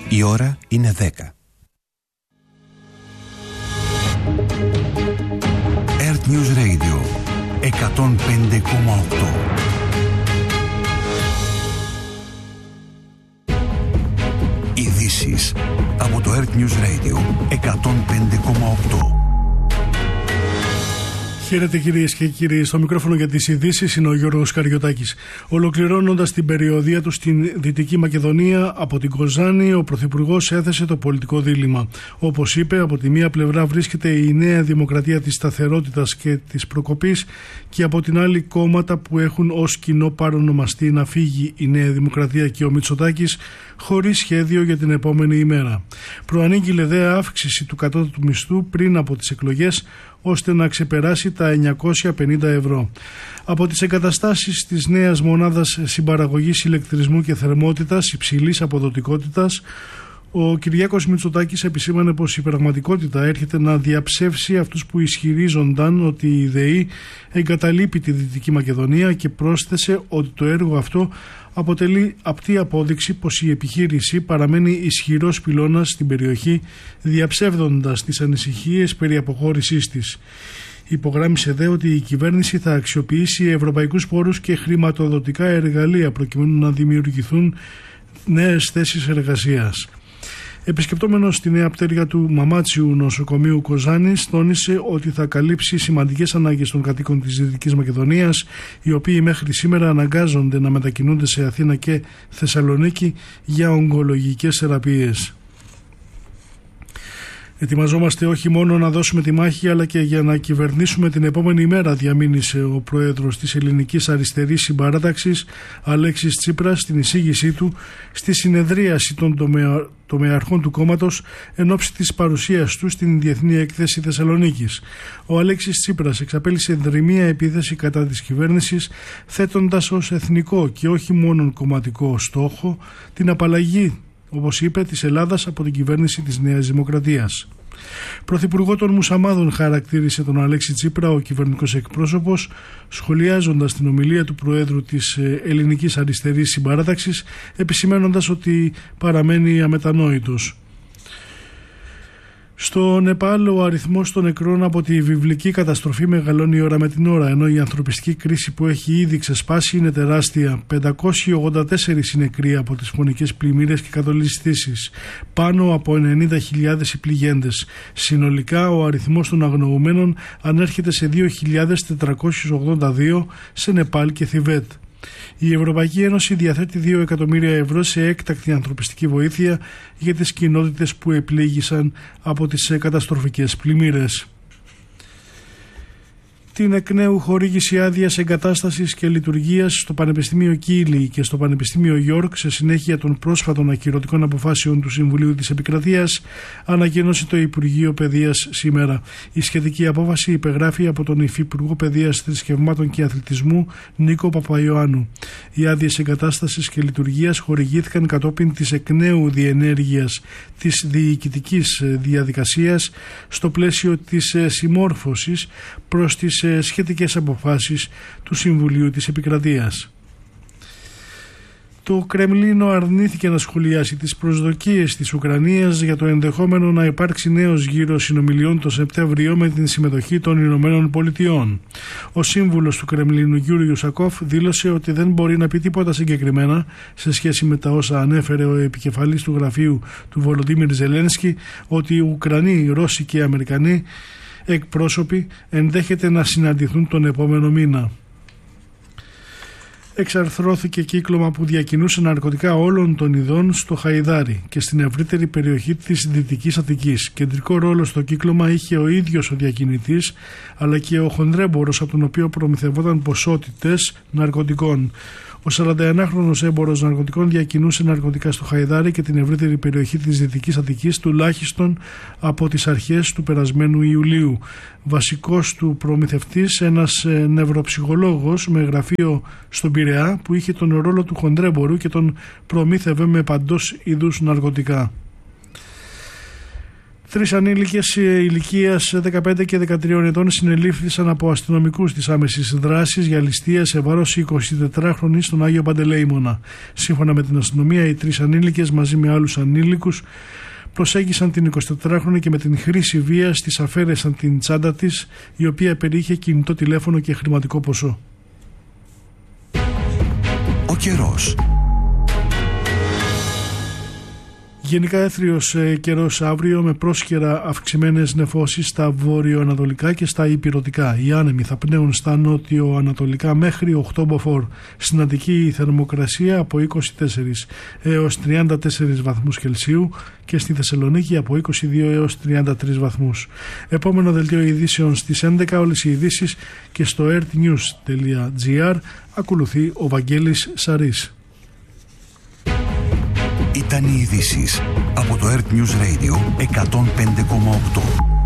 Η ώρα είναι 10. Earth News Radio 105,8. Ειδήσεις από το Earth News Radio 105,8. Χαίρετε κυρίες και κύριοι, στο μικρόφωνο για τις ειδήσεις είναι ο Γιώργος Καριωτάκης. Ολοκληρώνοντας την περιοδεία του στην Δυτική Μακεδονία από την Κοζάνη, ο Πρωθυπουργός έθεσε το πολιτικό δίλημμα. Όπως είπε, από τη μία πλευρά βρίσκεται η Νέα Δημοκρατία της σταθερότητας και της προκοπής και από την άλλη κόμματα που έχουν ως κοινό παρονομαστή να φύγει η Νέα Δημοκρατία και ο Μητσοτάκης χωρίς σχέδιο για την επόμενη ημέρα. Προανήγγειλε δε αύξηση του κατώτατου μισθού πριν από τις εκλογές, ώστε να ξεπεράσει τα 950 ευρώ. Από τις εγκαταστάσεις της νέας μονάδας συμπαραγωγής ηλεκτρισμού και θερμότητας υψηλής αποδοτικότητας, ο Κυριάκος Μητσοτάκης επισήμανε πως η πραγματικότητα έρχεται να διαψεύσει αυτούς που ισχυρίζονταν ότι η ΔΕΗ εγκαταλείπει τη Δυτική Μακεδονία και πρόσθεσε ότι το έργο αυτό αποτελεί απτή απόδειξη πως η επιχείρηση παραμένει ισχυρός πυλώνας στην περιοχή, διαψεύδοντας τις ανησυχίες περί αποχώρησής της. Υπογράμμισε δε ότι η κυβέρνηση θα αξιοποιήσει ευρωπαϊκούς πόρους και χρηματοδοτικά εργαλεία προκειμένου να δημιουργηθούν νέες θέσεις εργασίας. Επισκεπτόμενος τη νέα πτέρυγα του Μαμάτσιου νοσοκομείου Κοζάνης, τόνισε ότι θα καλύψει σημαντικές ανάγκες των κατοίκων της Δυτικής Μακεδονίας, οι οποίοι μέχρι σήμερα αναγκάζονται να μετακινούνται σε Αθήνα και Θεσσαλονίκη για ογκολογικές θεραπείες. Ετοιμαζόμαστε όχι μόνο να δώσουμε τη μάχη, αλλά και για να κυβερνήσουμε την επόμενη μέρα, διαμήνυσε ο πρόεδρος της Ελληνικής Αριστερής Συμπαράταξης, Αλέξης Τσίπρας, στην εισήγησή του στη συνεδρίαση των τομεαρχών του κόμματος εν ώψη της παρουσίας του στην Διεθνή Έκθεση Θεσσαλονίκης. Ο Αλέξης Τσίπρας εξαπέλυσε δρυμία επίθεση κατά της κυβέρνησης, θέτοντας ως εθνικό και όχι μόνο κομματικό στόχο την απαλλαγή, όπως είπε, της Ελλάδας από την κυβέρνηση της Νέας Δημοκρατίας. Πρωθυπουργό των Μουσαμάδων χαρακτήρισε τον Αλέξη Τσίπρα ο κυβερνητικός εκπρόσωπος, σχολιάζοντας την ομιλία του Προέδρου της Ελληνικής Αριστερής Συμπαράταξης, επισημένοντας ότι παραμένει αμετανόητος. Στο Νεπάλ, ο αριθμός των νεκρών από τη βιβλική καταστροφή μεγαλώνει ώρα με την ώρα, ενώ η ανθρωπιστική κρίση που έχει ήδη ξεσπάσει είναι τεράστια. 584 οι νεκροί από τις φωνικές πλημμύρες και κατολιστήσεις, πάνω από 90.000 οι πληγέντες. Συνολικά, ο αριθμός των αγνοωμένων ανέρχεται σε 2.482 σε Νεπάλ και Θιβέτ. Η Ευρωπαϊκή Ένωση διαθέτει 2 εκατομμύρια ευρώ σε έκτακτη ανθρωπιστική βοήθεια για τις κοινότητες που επλήγησαν από τις καταστροφικές πλημμύρες. Την εκ νέου χορήγηση άδειας εγκατάστασης και λειτουργίας στο Πανεπιστήμιο Κίλι και στο Πανεπιστήμιο Γιόρκ σε συνέχεια των πρόσφατων ακυρωτικών αποφάσεων του Συμβουλίου της Επικρατείας ανακοίνωσε το Υπουργείο Παιδείας σήμερα. Η σχετική απόφαση υπεγράφει από τον Υφυπουργό Παιδείας, Θρησκευμάτων και Αθλητισμού Νίκο Παπαϊωάννου. Οι άδειες εγκατάστασης και λειτουργίας χορηγήθηκαν κατόπιν της εκ νέου διενέργειας της διοικητικής διαδικασίας στο πλαίσιο της συμμόρφωσης προς τις σχετικές αποφάσεις του Συμβουλίου της Επικρατείας. Το Κρεμλίνο αρνήθηκε να σχολιάσει τις προσδοκίες της Ουκρανίας για το ενδεχόμενο να υπάρξει νέος γύρος συνομιλιών το Σεπτέμβριο με την συμμετοχή των Ηνωμένων Πολιτειών. Ο σύμβουλος του Κρεμλίνου Γιούριο Σακόφ δήλωσε ότι δεν μπορεί να πει τίποτα συγκεκριμένα σε σχέση με τα όσα ανέφερε ο επικεφαλής του γραφείου του Βολοντίμιρ Ζελένσκι, ότι οι Ουκρανοί, οι Ρώσοι και οι Αμερικανοί εκπρόσωποι ενδέχεται να συναντηθούν τον επόμενο μήνα. Εξαρθρώθηκε κύκλωμα που διακινούσε ναρκωτικά όλων των ειδών στο Χαϊδάρι και στην ευρύτερη περιοχή της Δυτικής Αττικής. Κεντρικό ρόλο στο κύκλωμα είχε ο ίδιος ο διακινητής, αλλά και ο χονδρέμπορος από τον οποίο προμηθευόταν ποσότητες ναρκωτικών. Ο 41χρονος έμπορος ναρκωτικών διακινούσε ναρκωτικά στο Χαϊδάρι και την ευρύτερη περιοχή της Δυτικής Αττικής τουλάχιστον από τις αρχές του περασμένου Ιουλίου. Βασικός του προμηθευτής, ένας νευροψυχολόγος με γραφείο στον Πειραιά, που είχε τον ρόλο του χονδρέμπορου και τον προμήθευε με παντός είδους ναρκωτικά. 3 ανήλικες ηλικίας 15 και 13 ετών συνελήφθησαν από αστυνομικούς της άμεσης δράσης για ληστεία σε βάρος 24χρονης στον Άγιο Παντελεήμονα. Σύμφωνα με την αστυνομία, οι 3 ανήλικες μαζί με άλλους ανήλικους προσέγγισαν την 24χρονη και με την χρήση βίας της αφαίρεσαν την τσάντα της, η οποία περιείχε κινητό τηλέφωνο και χρηματικό ποσό. Ο καιρός. Γενικά έθριος καιρός αύριο με πρόσκαιρα αυξημένες νεφώσεις στα βόρειο-ανατολικά και στα ηπειρωτικά. Οι άνεμοι θα πνέουν στα νότιο-ανατολικά μέχρι 8 μποφόρ. Στην Αττική η θερμοκρασία από 24 έως 34 βαθμούς Κελσίου και στη Θεσσαλονίκη από 22 έως 33 βαθμούς. Επόμενο δελτίο ειδήσεων στις 11, όλες οι ειδήσεις και στο earthnews.gr. Ακολουθεί ο Βαγγέλης Σαρής. Ήταν οι ειδήσεις από το Earth News Radio 105,8.